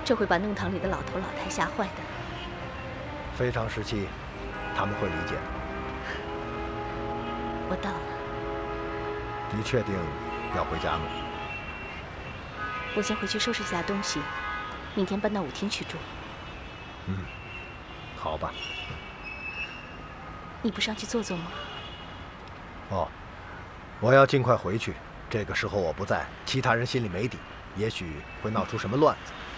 这会把弄堂里的老头老太吓坏的。 非常时期，他们会理解的。 我到了。 你确定要回家吗？ 我先回去收拾一下东西，明天搬到舞厅去住。 好吧。 你不上去坐坐吗？ 哦，我要尽快回去。这个时候我不在，其他人心里没底，也许会闹出什么乱子。